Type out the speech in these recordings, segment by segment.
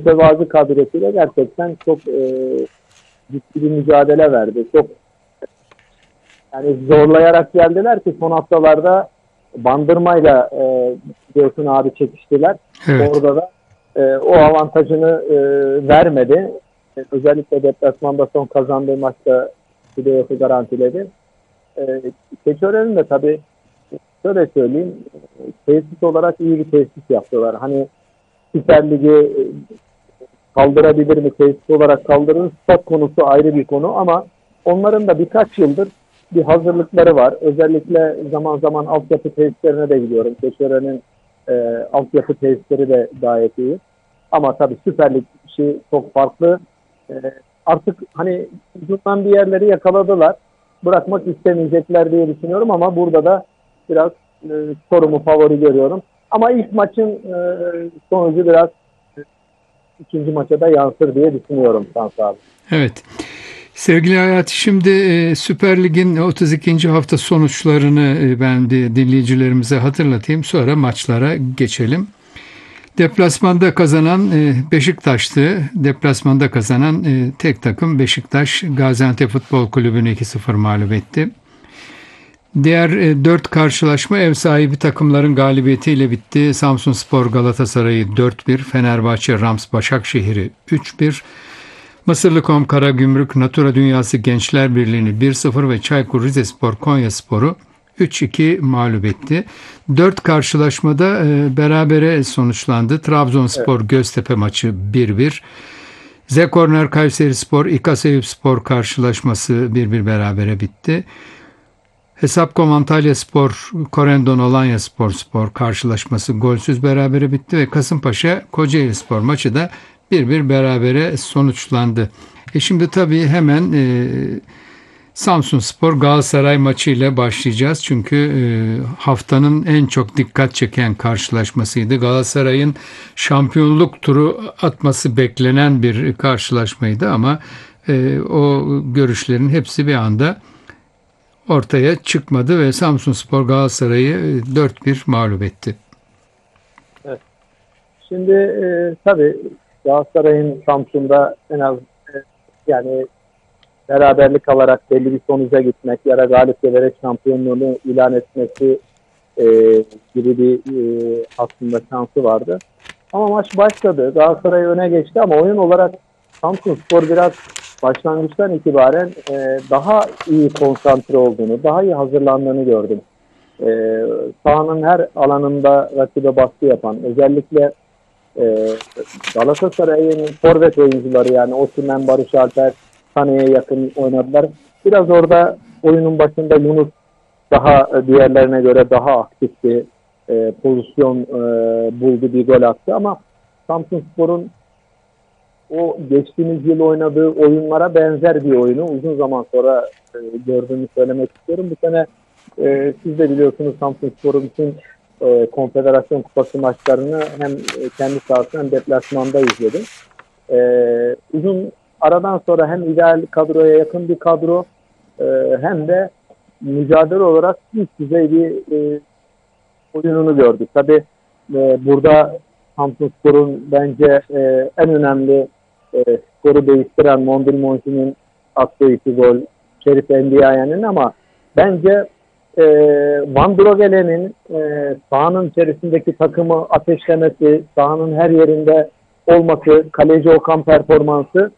mütevazi kadrosuyla gerçekten çok ciddi bir mücadele verdi. Çok yani zorlayarak geldiler ki son haftalarda Bandırma'yla biliyorsun abi çekiştiler. Evet. Orada da o avantajını vermedi. Özellikle deplasmanda son kazandığı maçta playoff'u garantiledi. Keçiören'in de tabii şöyle söyleyeyim, tesis olarak iyi bir tesis yaptılar. Hani Süper Lig'i kaldırabilir mi? Tesis olarak kaldırır. Stat konusu ayrı bir konu ama onların da birkaç yıldır bir hazırlıkları var. Özellikle zaman zaman altyapı tesislerine de gidiyorum. Keçiören'in altyapı tesisleri de gayet iyi. Ama tabii Süper Lig işi çok farklı. E, Artık hani ucundan bir yerleri yakaladılar. Bırakmak istemeyecekler diye düşünüyorum ama burada da biraz Çorum'u favori görüyorum. Ama ilk maçın sonucu biraz ikinci maça da yansır diye düşünüyorum Şans abi. Evet. Sevgili Hayati, şimdi Süper Lig'in 32. hafta sonuçlarını ben de dinleyicilerimize hatırlatayım. Sonra maçlara geçelim. Deplasmanda kazanan Beşiktaş'tı. Deplasmanda kazanan tek takım Beşiktaş, Gaziantep Futbol Kulübü'nü 2-0 mağlup etti. Diğer 4 karşılaşma ev sahibi takımların galibiyetiyle bitti. Samsunspor Galatasaray'ı 4-1, Fenerbahçe Rams Başakşehir'i 3-1, Mısırlı.com Karagümrük Natura Dünyası Gençler Birliği'ni 1-0 ve Çaykur Rizespor Konyaspor'u 3-2 mağlup etti. 4 karşılaşmada berabere sonuçlandı. Trabzonspor Göztepe maçı 1-1. Z-Korner Kayserispor İKASEYÜPspor karşılaşması 1-1 berabere bitti. Hesapkom Antalyaspor Korendon Alanyaspor karşılaşması golsüz berabere bitti ve Kasımpaşa Kocaelispor maçı da 1-1 berabere sonuçlandı. Şimdi tabii hemen Samsunspor Galatasaray maçıyla başlayacağız. Çünkü haftanın en çok dikkat çeken karşılaşmasıydı. Galatasaray'ın şampiyonluk turu atması beklenen bir karşılaşmaydı ama o görüşlerin hepsi bir anda ortaya çıkmadı ve Samsunspor Galatasaray'ı 4-1 mağlup etti. Evet. Şimdi tabii Galatasaray'ın Samsun'da en az yani beraberlik alarak belli bir sonuca gitmek ya da galip gelerek şampiyonluğunu ilan etmesi e, gibi bir aslında şansı vardı. Ama maç başladı. Galatasaray öne geçti ama oyun olarak Samsunspor biraz başlangıçtan itibaren daha iyi konsantre olduğunu, daha iyi hazırlandığını gördüm. Sahanın her alanında rakibe baskı yapan, özellikle Galatasaray'ın forvet oyuncuları yani Osimhen, Barış Alper, Sané'ye yakın oynadılar. Biraz orada oyunun başında Yunus daha diğerlerine göre daha aktifti. Pozisyon buldu, bir gol attı ama Samsunspor'un o geçtiğimiz yıl oynadığı oyunlara benzer bir oyunu uzun zaman sonra gördüğümü söylemek istiyorum. Bu sene siz de biliyorsunuz Samsunspor'un bütün Konfederasyon Kupası maçlarını hem kendi sahasında hem deplasmanda izledim. Uzun aradan sonra hem ideal kadroya yakın bir kadro hem de mücadele olarak üst düzey bir oyununu gördük. Tabii burada Samsunspor'un bence en önemli skoru değiştiren Mondil Monchi'nin attığı 2 gol, Şerif Endiaye'nin ama bence Van Drogelen'in sahanın içerisindeki takımı ateşlemesi, sahanın her yerinde olması, kaleci Okan performansı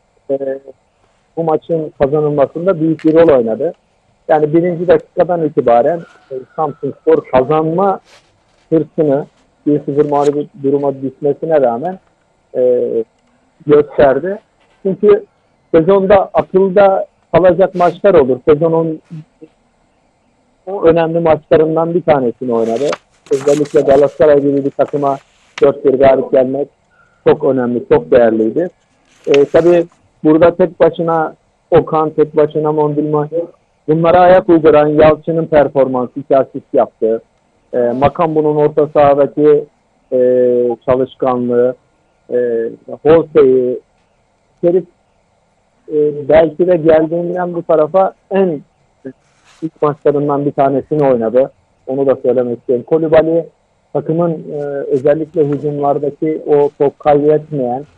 bu maçın kazanılmasında büyük bir rol oynadı. Yani birinci dakikadan itibaren Samsunspor kazanma hırsını 1-0 mağlup duruma düşmesine rağmen gösterdi. Çünkü sezonda akılda kalacak maçlar olur. Sezonun o önemli maçlarından bir tanesini oynadı. Özellikle Galatasaray gibi bir takıma 4-1 galip gelmek çok önemli, çok değerliydi. Tabii burada tek başına Okan, tek başına Mondilma, bunlara ayak uyduran Yalçın'ın performansı, 2 asist yaptı. Makambu'nun orta sahadaki çalışkanlığı, Holse'yi, Şerif belki de geldiğinden bu tarafa en ilk maçlarından bir tanesini oynadı. Onu da söylemek istiyorum. Kolibali takımın özellikle hücumlardaki o top kaybetmeyen,